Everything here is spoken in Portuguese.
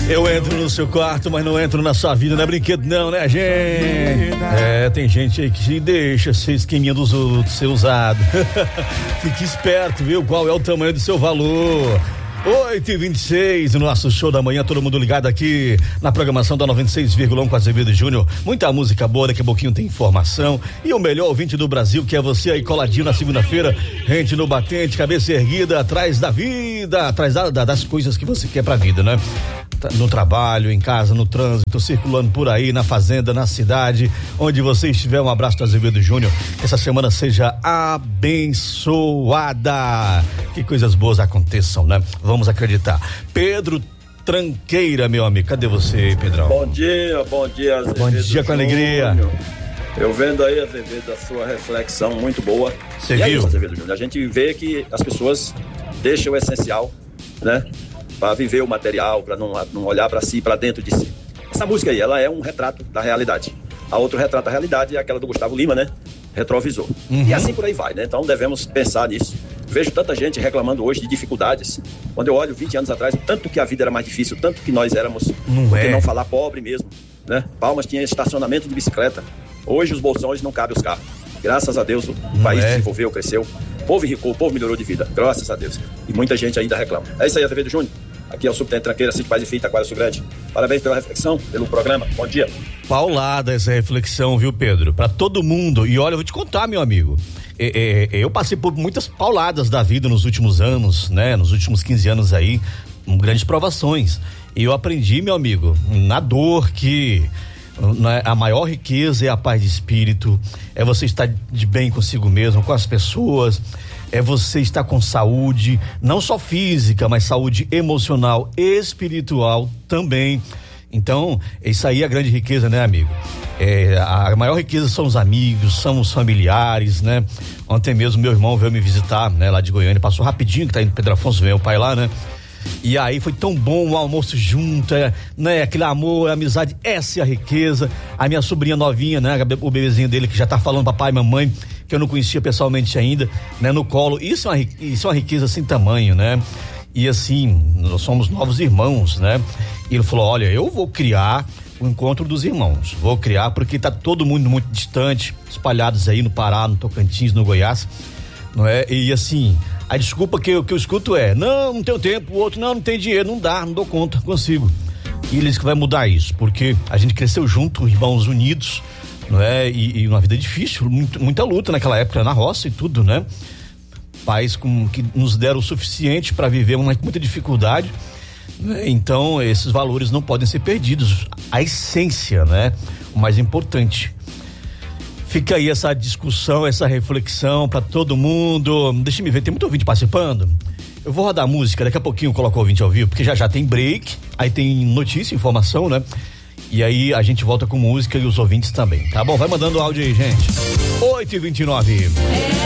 Eu entro no seu quarto, mas não entro na sua vida, não é brinquedo não, né, gente? Tem gente aí que deixa ser esqueminha dos outros, ser usado. Fique esperto, viu? Qual é o tamanho do seu valor. 8h26, no nosso show da manhã, todo mundo ligado aqui na programação da 96,1 com Azevedo Júnior. Muita música boa, daqui a pouquinho tem informação. E o melhor ouvinte do Brasil, que é você aí coladinho na segunda-feira, rente no batente, cabeça erguida, atrás da vida, atrás das coisas que você quer pra vida, né? No trabalho, em casa, no trânsito, circulando por aí, na fazenda, na cidade, onde você estiver. Um abraço do Azevedo Júnior. Que essa semana seja abençoada. Que coisas boas aconteçam, né? Vamos acreditar. Pedro Tranqueira, meu amigo. Cadê você, Pedrão? Bom dia, Azevedo. Bom dia com alegria. Eu vendo aí, Azevedo, a sua reflexão muito boa. Você viu? É isso, Azevedo Júnior. A gente vê que as pessoas deixam o essencial, né? Para viver o material, para não olhar para si, para dentro de si. Essa música aí, ela é um retrato da realidade. A outro retrato da realidade é aquela do Gustavo Lima, né? Retrovisor. E assim por aí vai, né? Então devemos pensar nisso. Vejo tanta gente reclamando hoje de dificuldades. Quando eu olho 20 anos atrás, tanto que a vida era mais difícil, tanto que nós éramos, não falar pobre mesmo, né? Palmas tinha estacionamento de bicicleta. Hoje os bolsões não cabem os carros. Graças a Deus o país desenvolveu, cresceu. O povo enricou, o povo melhorou de vida. Graças a Deus. E muita gente ainda reclama. É isso aí, Azevedo Júnior. Aqui é o Subtenente Tranqueira, Sítio Paz e Filho, Taquara, Sul Grande. Parabéns pela reflexão, pelo programa. Bom dia. Paulada essa reflexão, viu, Pedro? Pra todo mundo. E olha, eu vou te contar, meu amigo. Eu passei por muitas pauladas da vida nos últimos anos, né? Nos últimos 15 anos aí, grandes provações. E eu aprendi, meu amigo, na dor que a maior riqueza é a paz de espírito, é você estar de bem consigo mesmo, com as pessoas, é você estar com saúde, não só física, mas saúde emocional e espiritual também. Então, isso aí é a grande riqueza, né, amigo? A maior riqueza são os amigos, são os familiares, né? Ontem mesmo meu irmão veio me visitar, né, lá de Goiânia, passou rapidinho, que tá indo Pedro Afonso, veio o pai lá, né? E aí foi tão bom o almoço junto, né? Aquele amor, amizade, essa é a riqueza. A minha sobrinha novinha, né? O bebezinho dele que já tá falando papai e mamãe, que eu não conhecia pessoalmente ainda, né? No colo, isso é uma riqueza sem tamanho, né? E assim, nós somos novos irmãos, né? E ele falou, olha, eu vou criar o encontro dos irmãos, vou criar porque tá todo mundo muito distante, espalhados aí no Pará, no Tocantins, no Goiás, não é? E assim, a desculpa que eu escuto é, não tenho tempo, o outro, não tem dinheiro, não dá, não dou conta, consigo. E ele disse que vai mudar isso, porque a gente cresceu junto, irmãos unidos, não é? E uma vida difícil, muita luta naquela época, na roça e tudo, né? Pais que nos deram o suficiente para viver com muita dificuldade, né? Então esses valores não podem ser perdidos, a essência, né? O mais importante. Fica aí essa discussão, essa reflexão para todo mundo. Deixa eu ver, tem muito ouvinte participando. Eu vou rodar música, daqui a pouquinho eu coloco o ouvinte ao vivo, porque já tem break, aí tem notícia, informação, né? E aí a gente volta com música e os ouvintes também, tá bom? Vai mandando áudio aí, gente. 8h29.